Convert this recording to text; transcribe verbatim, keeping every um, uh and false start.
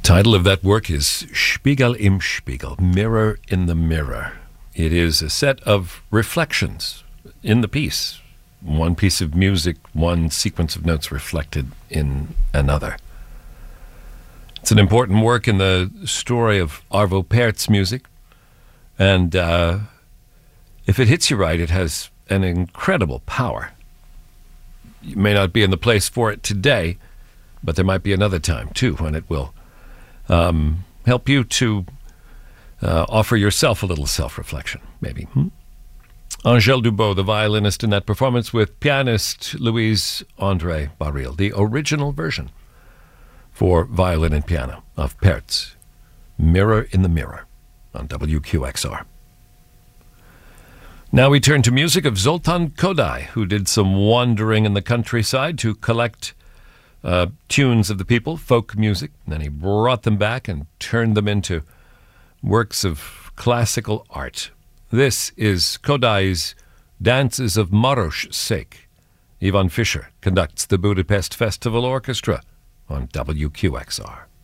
Title of that work is Spiegel im Spiegel, Mirror in the Mirror. It is a set of reflections in the piece. One piece of music, one sequence of notes reflected in another. It's an important work in the story of Arvo Pärt's music. And uh, if it hits you right, it has an incredible power. You may not be in the place for it today, but there might be another time, too, when it will um, help you to uh, offer yourself a little self-reflection, maybe. Hmm? Angèle Dubot, the violinist in that performance, with pianist Louise-André Baril, the original version for violin and piano of Pärt's Mirror in the Mirror on W Q X R. Now we turn to music of Zoltan Kodály, who did some wandering in the countryside to collect uh, tunes of the people, folk music, and then he brought them back and turned them into works of classical art. This is Kodály's Dances of Maros Szék. Ivan Fischer conducts the Budapest Festival Orchestra on W Q X R.